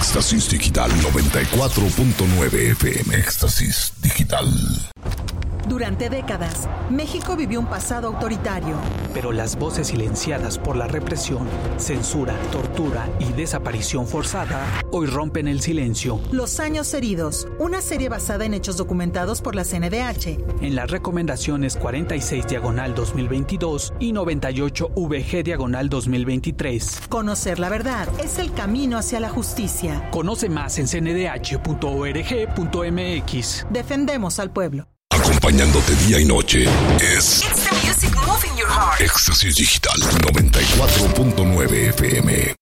Éxtasis Digital 94.9 FM. Éxtasis Digital. Durante décadas, México vivió un pasado autoritario. Pero las voces silenciadas por la represión, censura, tortura y desaparición forzada hoy rompen el silencio. Los años heridos, una serie basada en hechos documentados por la CNDH. En las recomendaciones 46/2022 y 98VG/2023. Conocer la verdad es el camino hacia la justicia. Conoce más en cndh.org.mx. Defendemos al pueblo. Acompañándote día y noche es It's the music moving your heart. Éxtasis Digital 94.9 FM.